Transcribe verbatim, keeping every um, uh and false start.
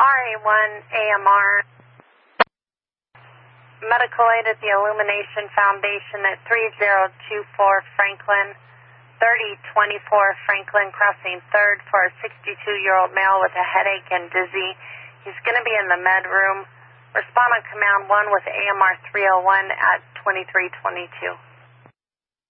R A one A M R. Medical aid at the Illumination Foundation at three zero two four Franklin, thirty twenty-four Franklin, crossing third for a sixty-two-year-old male with a headache and dizzy. He's going to be in the med room. Respond on command one with A M R three oh one at twenty-three twenty-two.